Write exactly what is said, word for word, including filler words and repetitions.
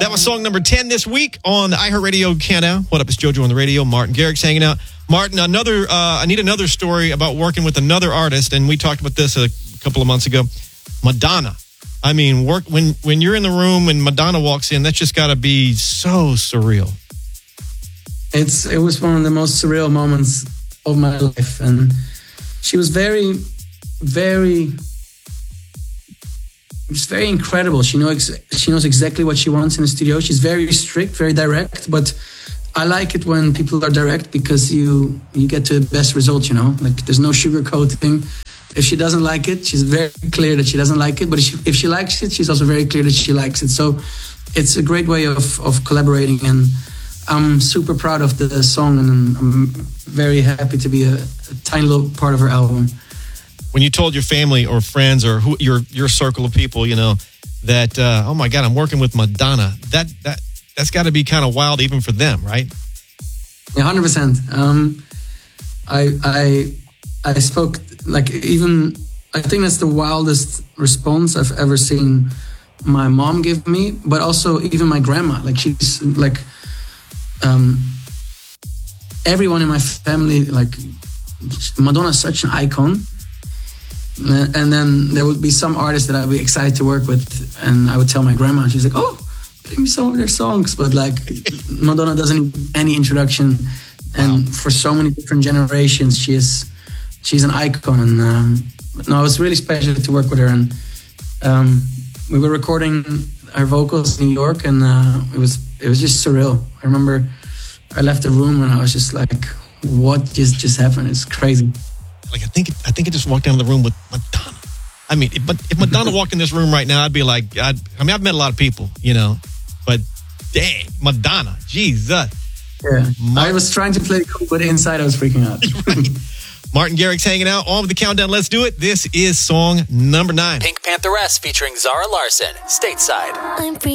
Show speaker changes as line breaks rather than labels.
That was song number ten this week on the iHeartRadio Countdown. What up? It's JoJo on the radio. Martin Garrix hanging out. Martin, another. Uh, I need another story about working with another artist, and we talked about this a couple of months ago. Madonna. I mean, work when when you're in the room and Madonna walks in, that's just got to be so surreal.
It's it was one of the most surreal moments of my life, and she was very, very. It's very incredible. She knows she knows exactly what she wants in the studio. She's very strict, very direct, but I like it when people are direct because you you get to the best result, you know? Like there's no sugarcoating. If she doesn't like it, she's very clear that she doesn't like it, but if she, if she likes it, she's also very clear that she likes it. So it's a great way of of collaborating, and I'm super proud of the song, and I'm very happy to be a, a tiny little part of her album.
When you told your family or friends or who, your your circle of people, you know, that, uh, oh my God, I'm working with Madonna, that that, that's got to be kind of wild even for them, right?
Yeah, one hundred percent. Um, I, I, I spoke, like, even, I think that's the wildest response I've ever seen my mom give me, but also even my grandma. Like, she's, like, um, everyone in my family, like, Madonna's such an icon. And then there would be some artists that I'd be excited to work with, and I would tell my grandma, and she's like, "Oh, play me some of their songs." But like, Madonna doesn't need any introduction, and wow. For so many different generations, she is she's an icon. And um, no, it was really special to work with her. And um, we were recording our vocals in New York, and uh, it was it was just surreal. I remember I left the room, and I was just like, "What just just happened? It's crazy."
Like, I think I think I just walked down to the room with Madonna. I mean, if, if Madonna walked in this room right now, I'd be like, I'd, I mean, I've met a lot of people, you know, but dang, Madonna, Jesus.
Yeah, Martin, I was trying to play cool, but inside I was freaking out.
Right. Martin Garrix hanging out on with the countdown. Let's do it. This is song number nine.
Pink Pantheress featuring Zara Larsson, Stateside. I'm free.